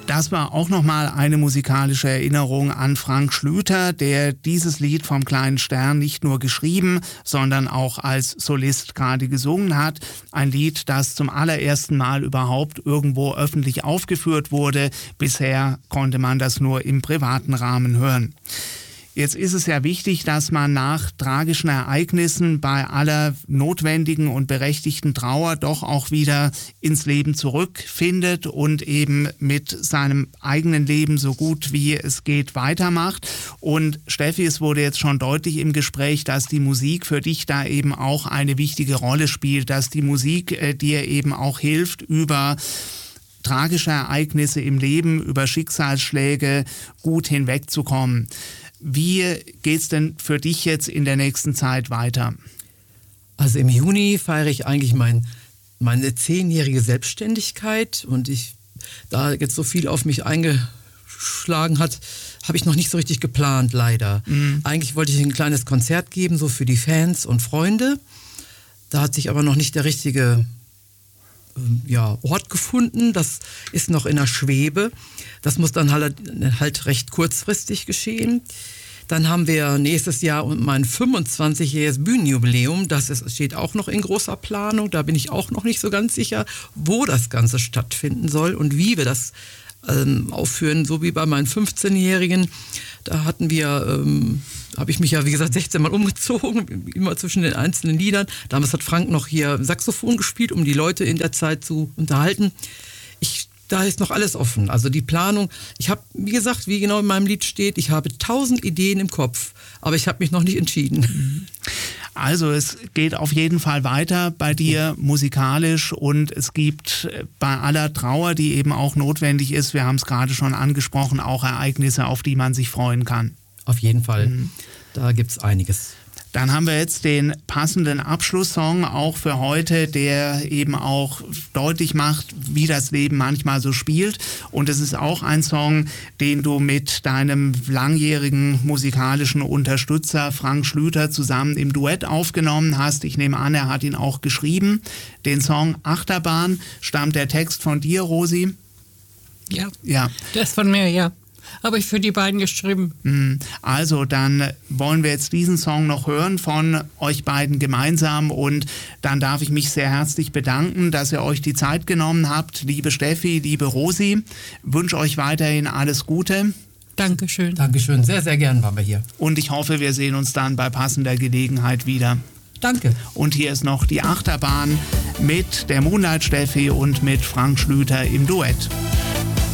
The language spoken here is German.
Das war auch nochmal eine musikalische Erinnerung an Frank Schlüter, der dieses Lied vom kleinen Stern nicht nur geschrieben, sondern auch als Solist gerade gesungen hat. Ein Lied, das zum allerersten Mal überhaupt irgendwo öffentlich aufgeführt wurde. Bisher konnte man das nur im privaten Rahmen hören. Jetzt ist es ja wichtig, dass man nach tragischen Ereignissen bei aller notwendigen und berechtigten Trauer doch auch wieder ins Leben zurückfindet und eben mit seinem eigenen Leben so gut wie es geht weitermacht. Und Steffi, es wurde jetzt schon deutlich im Gespräch, dass die Musik für dich da eben auch eine wichtige Rolle spielt, dass die Musik dir eben auch hilft, über tragische Ereignisse im Leben, über Schicksalsschläge gut hinwegzukommen. Wie geht's denn für dich jetzt in der nächsten Zeit weiter? Also im Juni feiere ich eigentlich meine 10-jährige Selbstständigkeit und da jetzt so viel auf mich eingeschlagen hat, habe ich noch nicht so richtig geplant, leider. Eigentlich wollte ich ein kleines Konzert geben, so für die Fans und Freunde. Da hat sich aber noch nicht der richtige Ort gefunden. Das ist noch in der Schwebe. Das muss dann halt recht kurzfristig geschehen. Dann haben wir nächstes Jahr mein 25-jähriges Bühnenjubiläum. Das steht auch noch in großer Planung. Da bin ich auch noch nicht so ganz sicher, wo das Ganze stattfinden soll und wie wir das aufführen. So wie bei meinen 15-Jährigen. Da habe ich mich ja, wie gesagt, 16 Mal umgezogen, immer zwischen den einzelnen Liedern. Damals hat Frank noch hier Saxophon gespielt, um die Leute in der Zeit zu unterhalten. Da ist noch alles offen. Also die Planung, ich habe, wie gesagt, wie genau in meinem Lied steht, ich habe 1000 Ideen im Kopf, aber ich habe mich noch nicht entschieden. Also es geht auf jeden Fall weiter bei dir musikalisch und es gibt bei aller Trauer, die eben auch notwendig ist, wir haben es gerade schon angesprochen, auch Ereignisse, auf die man sich freuen kann. Auf jeden Fall, da gibt es einiges. Dann haben wir jetzt den passenden Abschlusssong auch für heute, der eben auch deutlich macht, wie das Leben manchmal so spielt. Und es ist auch ein Song, den du mit deinem langjährigen musikalischen Unterstützer Frank Schlüter zusammen im Duett aufgenommen hast. Ich nehme an, er hat ihn auch geschrieben. Den Song Achterbahn. Stammt der Text von dir, Rosi? Ja, der ist von mir, ja. Habe ich für die beiden geschrieben. Also dann wollen wir jetzt diesen Song noch hören von euch beiden gemeinsam und dann darf ich mich sehr herzlich bedanken, dass ihr euch die Zeit genommen habt. Liebe Steffi, liebe Rosi, wünsche euch weiterhin alles Gute. Dankeschön. Dankeschön, sehr, sehr gern waren wir hier. Und ich hoffe, wir sehen uns dann bei passender Gelegenheit wieder. Danke. Und hier ist noch die Achterbahn mit der Moonlight Steffi und mit Frank Schlüter im Duett.